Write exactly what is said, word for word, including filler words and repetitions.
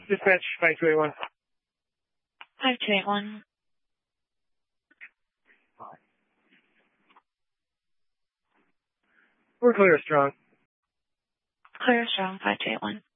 Dispatch five two eight one. five two eight one. We're clear strong. Clear strong, five two eight one.